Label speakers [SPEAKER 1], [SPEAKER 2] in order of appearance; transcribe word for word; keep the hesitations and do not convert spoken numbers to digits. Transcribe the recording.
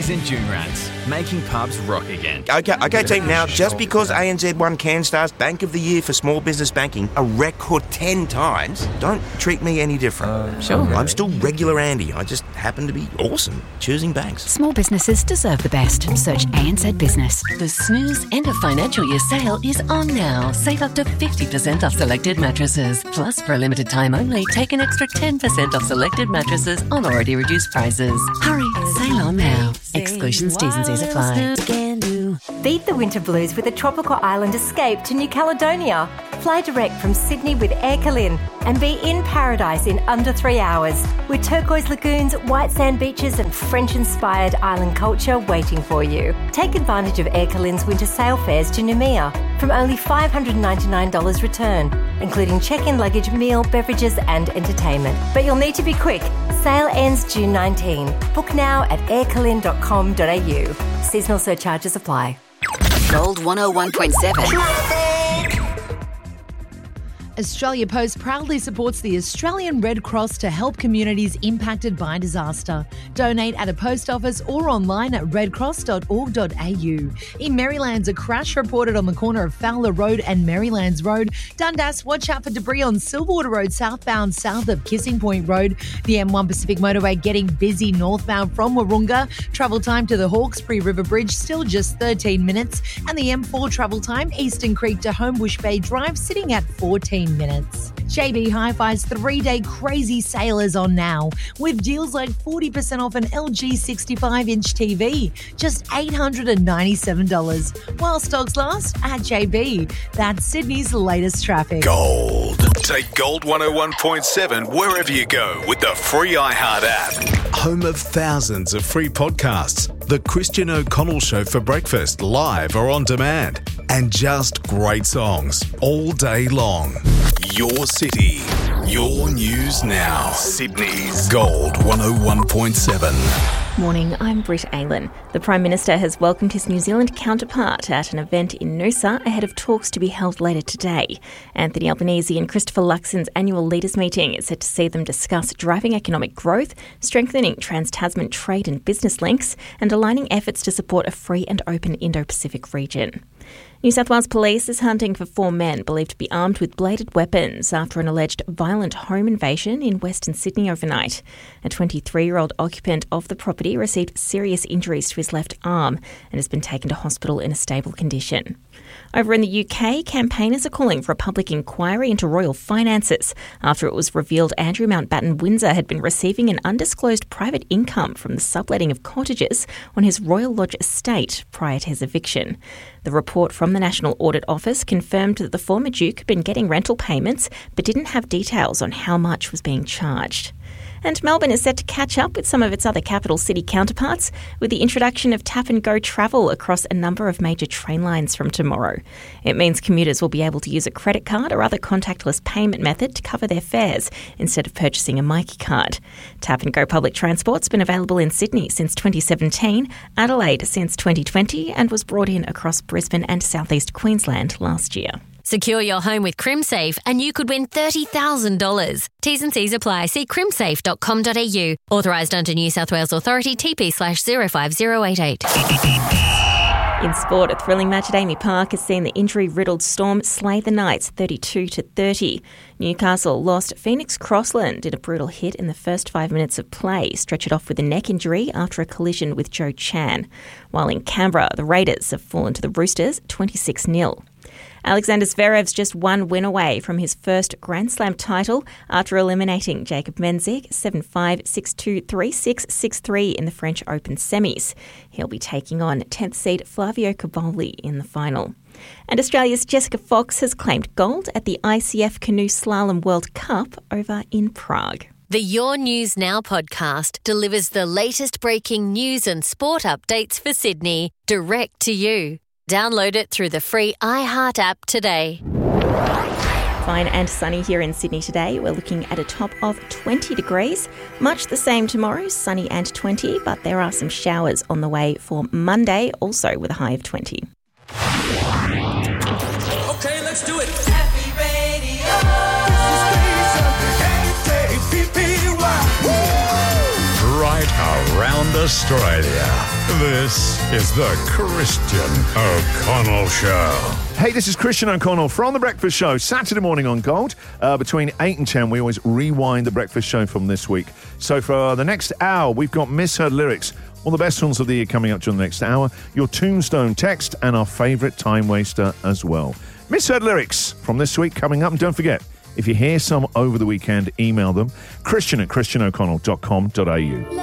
[SPEAKER 1] Sydney's Endurance, making pubs rock again.
[SPEAKER 2] Okay, okay, team. Now, just because A N Z won CanStar's Bank of the Year for small business banking a record ten times, don't treat me any different.
[SPEAKER 3] Uh, sure.
[SPEAKER 2] I'm still regular Andy. I just happen to be awesome choosing banks.
[SPEAKER 4] Small businesses deserve the best. Search A N Z Business.
[SPEAKER 5] The Snooze End of Financial Year sale is on now. Save up to fifty percent off selected mattresses. Plus, for a limited time only, take an extra ten percent off selected mattresses on already reduced prices. Hurry, sail on now. Exclusions, T's and C's apply.
[SPEAKER 6] Beat the winter blues with a tropical island escape to New Caledonia. Fly direct from Sydney with Air Calin and be in paradise in under three hours with turquoise lagoons, white sand beaches and French-inspired island culture waiting for you. Take advantage of Air Calin's winter sail fares to Noumea from only five hundred ninety-nine dollars return, including check-in luggage, meal, beverages and entertainment. But you'll need to be quick. Sale ends June nineteenth. Book now at air calin dot com dot a u. Seasonal surcharges apply.
[SPEAKER 4] Gold one oh one point seven.
[SPEAKER 7] Australia Post proudly supports the Australian Red Cross to help communities impacted by disaster. Donate at a post office or online at red cross dot org dot a u. In Maryland, a crash reported on the corner of Fowler Road and Marylands Road. Dundas, watch out for debris on Silverwater Road southbound south of Kissing Point Road. The M one Pacific Motorway getting busy northbound from Wahroonga. Travel time to the Hawkesbury River Bridge still just thirteen minutes. And the M four travel time Eastern Creek to Homebush Bay Drive sitting at fourteen minutes. J B Hi-Fi's three-day crazy sale is on now with deals like forty percent off an L G sixty-five inch T V, just eight hundred ninety-seven dollars. While stocks last at J B. That's Sydney's latest traffic.
[SPEAKER 8] Gold. Take Gold one oh one point seven wherever you go with the free iHeart app. Home of thousands of free podcasts. The Christian O'Connell Show for breakfast, live or on demand. And just great songs all day long. Your city, your news now. Sydney's Gold one oh one point seven.
[SPEAKER 9] Morning, I'm Britt Aylan. The Prime Minister has welcomed his New Zealand counterpart at an event in Noosa ahead of talks to be held later today. Anthony Albanese and Christopher Luxon's annual leaders meeting is set to see them discuss driving economic growth, strengthening trans-Tasman trade and business links, and aligning efforts to support a free and open Indo-Pacific region. New South Wales Police is hunting for four men believed to be armed with bladed weapons after an alleged violent home invasion in Western Sydney overnight. A twenty-three-year-old occupant of the property received serious injuries to his left arm and has been taken to hospital in a stable condition. Over in the U K, campaigners are calling for a public inquiry into royal finances after it was revealed Andrew Mountbatten Windsor had been receiving an undisclosed private income from the subletting of cottages on his Royal Lodge estate prior to his eviction. The report from the National Audit Office confirmed that the former Duke had been getting rental payments but didn't have details on how much was being charged. And Melbourne is set to catch up with some of its other capital city counterparts with the introduction of tap and go travel across a number of major train lines from tomorrow. It means commuters will be able to use a credit card or other contactless payment method to cover their fares instead of purchasing a Myki card. Tap and go public transport's been available in Sydney since twenty seventeen, Adelaide since twenty twenty, and was brought in across Brisbane and southeast Queensland last year.
[SPEAKER 10] Secure your home with CrimSafe and you could win thirty thousand dollars. T's and C's apply. See crimsafe dot com dot a u. Authorised under New South Wales Authority T P slash zero five zero eight eight.
[SPEAKER 9] In sport, a thrilling match at Amy Park has seen the injury-riddled Storm slay the Knights thirty-two to thirty. Newcastle lost Phoenix Crossland in a brutal hit in the first five minutes of play, stretched off with a neck injury after a collision with Joe Chan. While in Canberra, the Raiders have fallen to the Roosters twenty-six nil. Alexander Zverev's just one win away from his first Grand Slam title after eliminating Jacob Menzig seven five, six two, three six, six three in the French Open semis. He'll be taking on tenth seed Flavio Cobolli in the final. And Australia's Jessica Fox has claimed gold at the I C F Canoe Slalom World Cup over in Prague.
[SPEAKER 10] The Your News Now podcast delivers the latest breaking news and sport updates for Sydney direct to you. Download it through the free iHeart app today.
[SPEAKER 9] Fine and sunny here in Sydney today. We're looking at a top of twenty degrees. Much the same tomorrow, sunny and twenty, but there are some showers on the way for Monday, also with a high of twenty.
[SPEAKER 11] Okay, let's do it. Happy Radio. This is Right House.
[SPEAKER 3] around Australia. This is the Christian O'Connell Show.
[SPEAKER 12] Hey, this is Christian O'Connell from The Breakfast Show. Saturday morning on Gold. Uh, between eight and ten, we always rewind The Breakfast Show from this week. So for the next hour, we've got Misheard Lyrics, one of the best songs of the year coming up during the next hour, your Tombstone text, and our favourite time waster as well. Misheard Lyrics from this week coming up. And don't forget, if you hear some over the weekend, email them. Christian at christian o'connell dot com dot a u.